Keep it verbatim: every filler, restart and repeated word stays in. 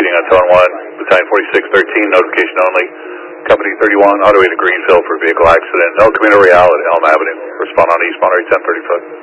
reading on tone one, Battalion forty-six thirteen, notification only. Company thirty-one, on the way to Greenfield for vehicle accident. El Camino Real at Elm Avenue. Respond on eastbound rate ten thirty foot.